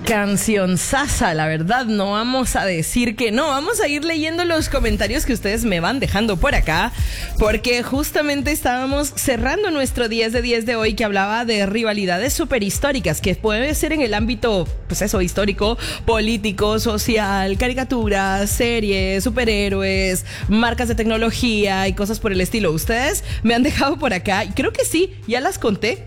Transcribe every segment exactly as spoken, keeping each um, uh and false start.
Canción sasa, la verdad, no vamos a decir que no. Vamos a ir leyendo los comentarios que ustedes me van dejando por acá, porque justamente estábamos cerrando nuestro diez de diez de hoy, que hablaba de rivalidades superhistóricas, que puede ser en el ámbito, pues eso, histórico, político, social, caricaturas, series, superhéroes, marcas de tecnología y cosas por el estilo. Ustedes me han dejado por acá, y creo que sí, ya las conté.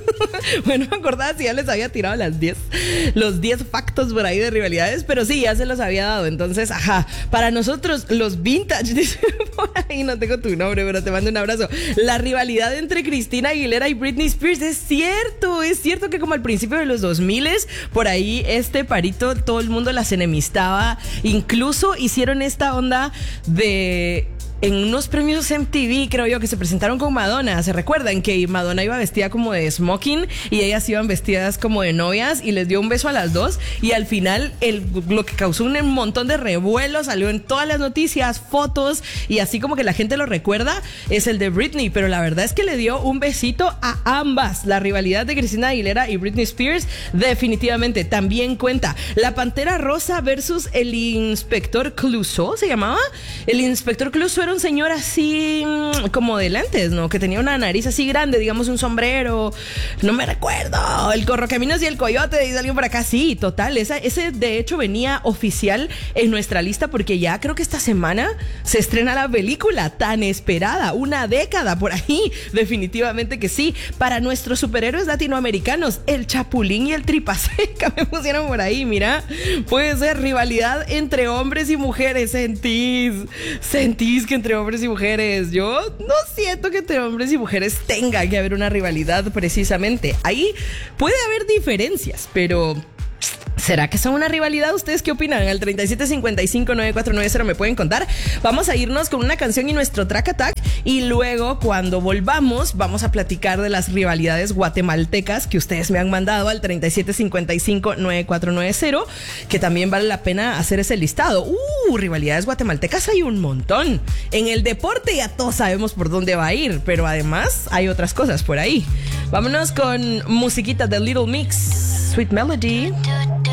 Bueno, me acordaba si ya les había tirado las diez, los diez factos por ahí de rivalidades, pero sí, ya se los había dado. Entonces, ajá, para nosotros los vintage, dice por ahí, no tengo tu nombre, pero te mando un abrazo. La rivalidad entre Cristina Aguilera y Britney Spears, es cierto, es cierto que como al principio de los dos mil, por ahí este parito, todo el mundo las enemistaba. Incluso hicieron esta onda de... en unos premios M T V, creo yo, que se presentaron con Madonna. ¿Se recuerdan que Madonna iba vestida como de smoking y ellas iban vestidas como de novias y les dio un beso a las dos? Y al final, el, lo que causó un montón de revuelo, salió en todas las noticias, fotos, y así como que la gente lo recuerda, es el de Britney. Pero la verdad es que le dio un besito a ambas. La rivalidad de Cristina Aguilera y Britney Spears definitivamente también cuenta. La Pantera Rosa versus el Inspector Clouseau, ¿se llamaba? El Inspector Clouseau era un señor así como de lentes, ¿no? Que tenía una nariz así grande, digamos un sombrero, no me recuerdo, el Correcaminos y el Coyote, dice alguien por acá. Sí, total, esa, ese de hecho venía oficial en nuestra lista, porque ya creo que esta semana se estrena la película tan esperada, una década por ahí, definitivamente que sí. Para nuestros superhéroes latinoamericanos, el Chapulín y el Tripa Seca me pusieron por ahí, mira, puede ser rivalidad entre hombres y mujeres. Sentís, sentís que entre hombres y mujeres, yo no siento que entre hombres y mujeres tenga que haber una rivalidad precisamente. Ahí puede haber diferencias, pero ¿será que son una rivalidad? ¿Ustedes qué opinan? Al treinta y siete cincuenta y cinco nueve cuatro nueve cero me pueden contar. Vamos a irnos con una canción y nuestro track attack, y luego cuando volvamos vamos a platicar de las rivalidades guatemaltecas que ustedes me han mandado al treinta y siete cincuenta y cinco nueve cuatro nueve cero, que también vale la pena hacer ese listado. Uh, rivalidades guatemaltecas hay un montón. En el deporte ya todos sabemos por dónde va a ir, pero además hay otras cosas por ahí. Vámonos con musiquita de Little Mix, Sweet Melody.